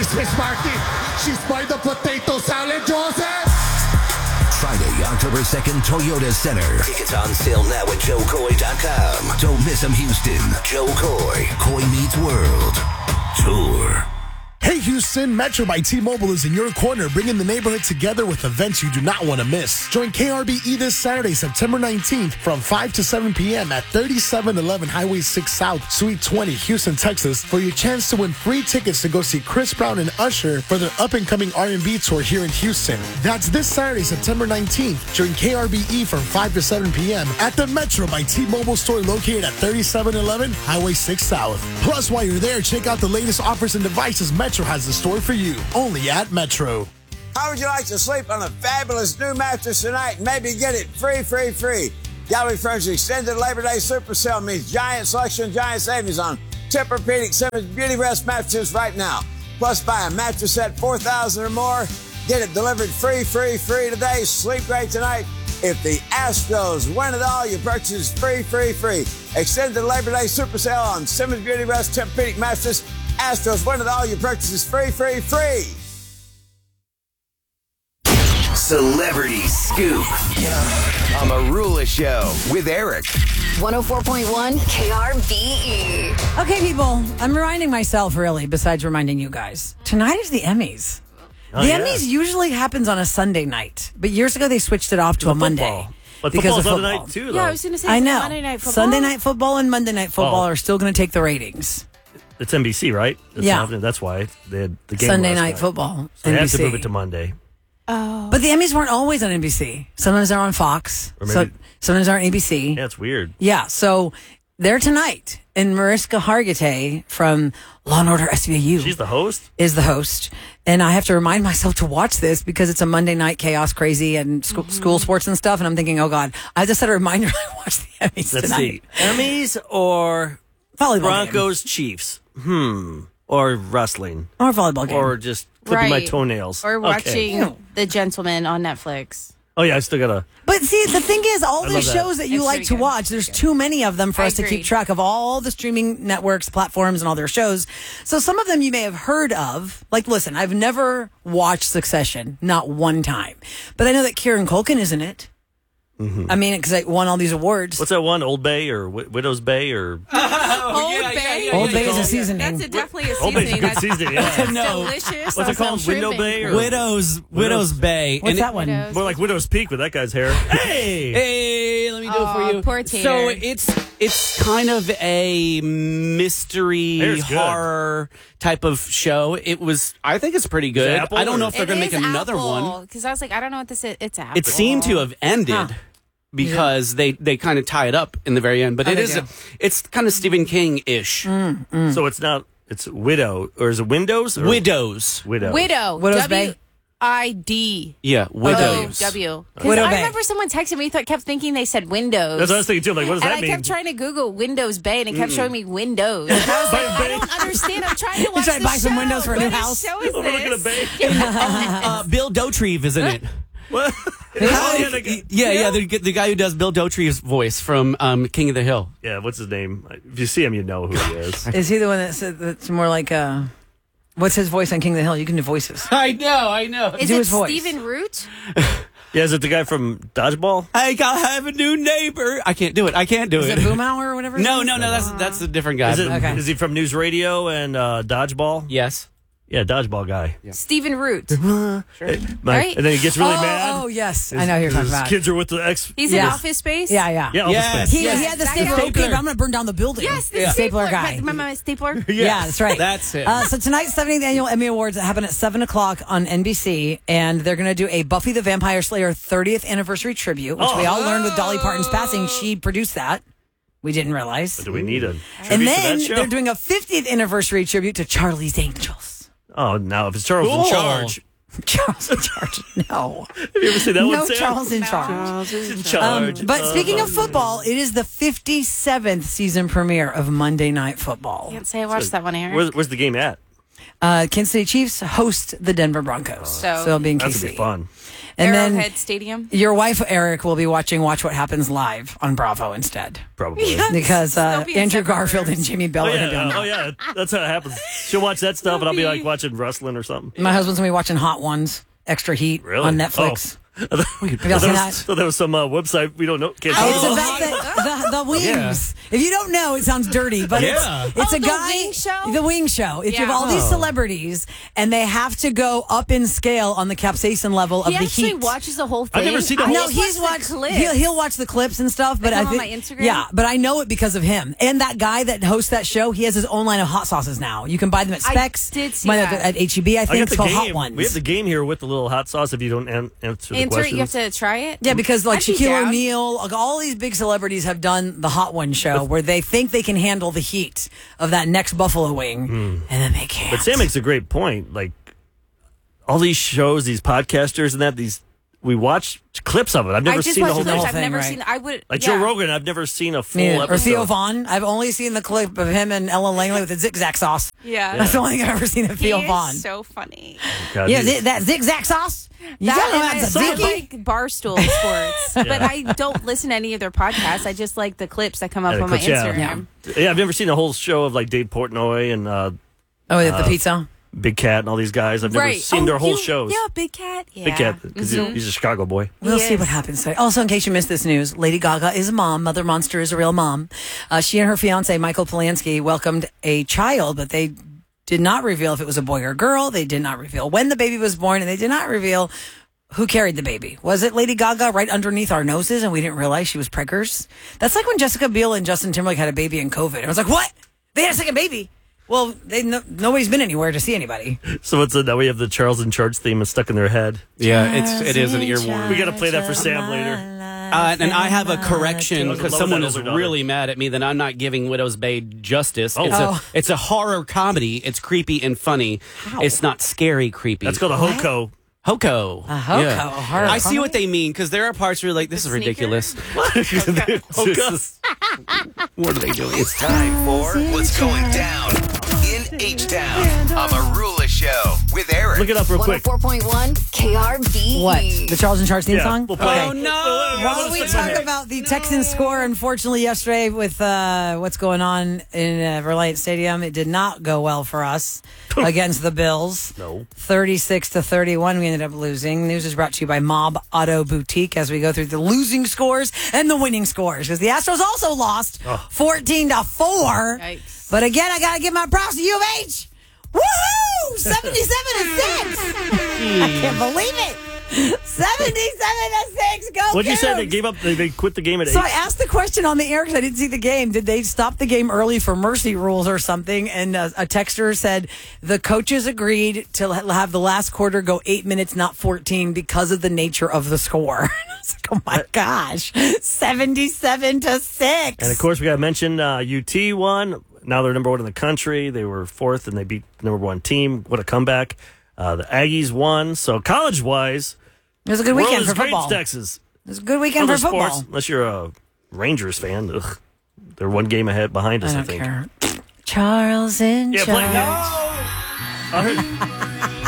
Miss Marty. She's by the potato salad, Joseph. Friday, October 2nd, Toyota Center. Tickets on sale now at joecoy.com. Don't miss him, Houston. Joe Coy. Coy Meets World Tour. Hey Houston, Metro by T-Mobile is in your corner, bringing the neighborhood together with events you do not want to miss. Join KRBE this Saturday, September 19th from 5 to 7 p.m. at 3711 Highway 6 South, Suite 20, Houston, Texas, for your chance to win free tickets to go see Chris Brown and Usher for their up-and-coming R&B tour here in Houston. That's this Saturday, September 19th, during KRBE from 5 to 7 p.m. at the Metro by T-Mobile store located at 3711 Highway 6 South. Plus, while you're there, check out the latest offers and devices Metro has the store for you, only at Metro. How would you like to sleep on a fabulous new mattress tonight and maybe get it free? Gallery Furniture Extended Labor Day Super Sale means giant selection, giant savings on Tempur-Pedic Simmons Beauty Rest mattresses right now. Plus, buy a mattress set $4,000 or more. Get it delivered free today. Sleep great tonight. If the Astros win it all, your purchase is free. Extended Labor Day Super Sale on Simmons Beauty Rest Tempur-Pedic mattress. Astros win it all, your purchase is free. Celebrity Scoop on the Rula Show with Eric. 104.1 KRBE. Okay, people, I'm reminding myself, really, besides reminding you guys. Tonight is the Emmys. Oh, the yeah. Emmys usually happens on a Sunday night, but years ago they switched it off to a Monday. But because football's of other football. night, too, though. Yeah, I was going to say, I know. Monday Night Football. Sunday Night Football and Monday Night Football Oh. are still going to take the ratings. It's NBC, right? It's Yeah. happening. That's why they had the game Sunday last Night night. Football. They had NBC. to move it to Monday. But the Emmys weren't always on NBC. Sometimes they're on Fox. Or maybe- Sometimes they're on ABC. Yeah, it's weird. Yeah, so they're tonight. And Mariska Hargitay from Law & Order SVU She's the host? is the host. And I have to remind myself to watch this because it's a Monday night chaos crazy and school sports and stuff. And I'm thinking, oh, God, I just set a reminder to watch the Emmys Let's tonight. see. Emmys or Volleyball Broncos Chiefs? Or wrestling? game. Or volleyball game. Or just clipping my Right. toenails? Or Okay. watching The Gentleman on Netflix. Oh, yeah, I still got to... But see, the thing is, all I the love that. shows that you It's like pretty to good. watch, there's too many of them for I us to keep agreed. track of all the streaming networks, platforms, and all their shows. So some of them you may have heard of. Like, listen, I've never watched Succession, not one time. But I know that Kieran Culkin is in it. I mean, because I won all these awards. What's that one? Old Bay or Widow's Bay or... Old Bay. Old Bay is a seasoning. That's definitely a Old Bay's a seasoning. good That's seasoning, yeah. No. delicious. What's it called? Window Bay or... Widow's Bay. What's And that one? Widows. More like Widow's Peak with that guy's hair. Hey! Hey, let me do it for you. Poor Tater. So it's kind of a mystery Tater's good. horror type of show. I think it's pretty good. Apple I don't know or- if they're going to make another one. Because I was like, I don't know what this is. It's Apple. It seemed to have ended because they kind of tie it up in the very end. But Oh, it they is do. it's kind of Stephen King-ish. So it's not... It's Widow. Or is it Windows? Or Widows. Widow. Widow. Widow's Bay? W-I-D. Yeah, Widows. W. Because Widow I Bay. remember someone texting me, kept thinking they said Windows. That's what I was thinking, too. I'm like, what does and that I mean? kept trying to Google Windows Bay, and it kept showing me Windows. And I was like, I don't understand. I'm trying to watch trying to the buy some show. windows for a new What house? show is Overlooking a this? bay. Bill Dauterive is in it. What? Yeah, the guy who does Bill Dauterive's voice from King of the Hill. Yeah, what's his name? If you see him, you know who he is. Is he the one that's more like, what's his voice on King of the Hill? You can do voices. I know. Is Do it his voice. Stephen Root? Yeah, is it the guy from Dodgeball? I gotta have a new neighbor. I can't do it. Is it Boomhauer or whatever? No, that's a different guy. Okay. Is he from News Radio and Dodgeball? Yes. Yeah, Dodgeball guy. Stephen Root. Right? And then he gets really mad. Oh, yes. I know who you're talking His about. kids are with the ex. He's Yeah. in Office Space? Yeah. Yeah, Office Yes. Space. He had the Exactly. stapler. Okay, but I'm going to burn down the building. Yes, the stapler stapler guy. My stapler? Yeah, that's right. That's it. So tonight's 70th Annual Emmy Awards happen at 7 o'clock on NBC, and they're going to do a Buffy the Vampire Slayer 30th Anniversary Tribute, which we all learned with Dolly Parton's passing. She produced that. We didn't realize. Do we need a tribute And to then that show? they're doing a 50th Anniversary Tribute to Charlie's Angels. Oh, now if it's Charles in charge. Charles in charge. No. Have you ever seen that one, No Sam? Charles in charge. Charles is in charge. But speaking of football, it is the 57th season premiere of Monday Night Football. Can't say I watched that one, Aaron. Where's the game at? Kansas City Chiefs host the Denver Broncos. So it'll be in That's KC. gonna be fun. And Arrowhead then Stadium. your wife, Eric, will be watching Watch What Happens live on Bravo instead. Probably. Because They'll be in Andrew separate Garfield rooms. and Jimmy Bell are going to be on that. yeah. That's how it happens. She'll watch that stuff, and I'll be like watching wrestling or something. My husband's going to be watching Hot Ones, Extra Heat Really? on Netflix. Have you all seen that? So there was some website we don't know. Can't talk It's about. about the wings. If you don't know, it sounds dirty, but it's a the guy. wing show? The wing show. It's Yeah. of all these celebrities, and they have to go up in scale on the capsaicin level of He the actually heat. watches the whole thing. I've never seen the whole- No, just he's watched watched. the clips. He'll watch the clips and stuff, but They I come on think my Instagram? yeah, but I know it because of him and that guy that hosts that show. He has his own line of hot sauces now. You can buy them at I Specs. did see Buy them that. at HEB. I I think got it's the called game. Hot Ones. We have the game here with the little hot sauce. If you don't answer the Enter it, questions, you have to try it. Yeah, because like I'd be Shaquille down. O'Neal, like, all these big celebrities have done the Hot One show where they think they can handle the heat of that next buffalo wing, and then they can't. But Sam makes a great point. Like all these shows, these podcasters, and we watch clips of it. I've never I just seen the watched whole the thing. clips. I've thing, never right. seen. I would Like yeah. Joe Rogan, I've never seen a full Yeah, episode. or Theo Vaughn. I've only seen the clip of him and Ella Langley with the zigzag sauce. Yeah. That's the only thing I've ever seen of He Theo is Vaughn. so funny. God, Yeah, he's- that zigzag sauce. You That got and that I tzatziki? like Barstool Sports, but I don't listen to any of their podcasts. I just like the clips that come up the on my clips, yeah. Instagram. Yeah, I've never seen a whole show of like Dave Portnoy and Oh, the pizza. Big Cat and all these guys. I've never Right. seen their whole you- shows. Yeah, Big Cat. Yeah. Big Cat, because he's a Chicago boy. We'll He see is. what happens today. Also, in case you missed this news, Lady Gaga is a mom. Mother Monster is a real mom. She and her fiance, Michael Polanski, welcomed a child, but they did not reveal if it was a boy or girl. They did not reveal when the baby was born, and they did not reveal who carried the baby. Was it Lady Gaga right underneath our noses, and we didn't realize she was preggers? That's like when Jessica Biel and Justin Timberlake had a baby in COVID. I was like, what? They had a second baby. Well, nobody's been anywhere to see anybody. So now we have the Charles in Charge theme stuck in their head. Yeah, it is an earworm. We got to play that for Sam later. And I have a correction I because love someone that is older daughter. really mad at me that I'm not giving Widow's Bay justice. Oh. It's a horror comedy. It's creepy and funny. It's not scary creepy. That's called a Hoko. Hoko. A Hoko, a horror I see comedy? what they mean because there are parts where you're like, this is sneaker? ridiculous. Hoka. What are they doing? It's time for What's Going Down in H-Town on Marula Show with Eric. Look it up real quick. 104.1 KRB. What? The Charles in Charge theme Yeah, song? we'll play. Okay. no! Why don't we talk about the Texans score, unfortunately, yesterday with what's going on in Reliant Stadium? It did not go well for us against the Bills. No. 36-31, we ended up losing. News is brought to you by Mob Auto Boutique as we go through the losing scores and the winning scores, because the Astros also lost 14-4. Yikes. But again, I got to give my props to U of H. Woohoo! 77-6. I can't believe it. 77-6. Go What'd you say? Cougs. They gave up? They quit the game at 8? So I asked the question on the air because I didn't see the game. Did they stop the game early for mercy rules or something? And a texter said the coaches agreed to have the last quarter go 8 minutes, not 14, because of the nature of the score. I was like, oh my gosh, 77-6. And of course, we got to mention UT won. Now they're number 1 in the country. They were 4th, and they beat the number 1 team. What a comeback! The Aggies won. So college-wise, It was a good world weekend is for great football. in Texas. It was a good weekend Other for football. sports, unless you're a Rangers fan, they're 1 game ahead behind us. I I don't think. care. Charles in Yeah, play. Charge. I heard.